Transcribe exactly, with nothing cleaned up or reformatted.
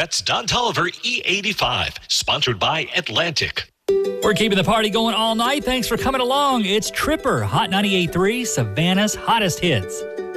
That's Don Tolliver E eighty-five, sponsored by Atlantic. We're keeping the party going all night. Thanks for coming along. It's Tripper, Hot ninety-eight point three, Savannah's hottest hits.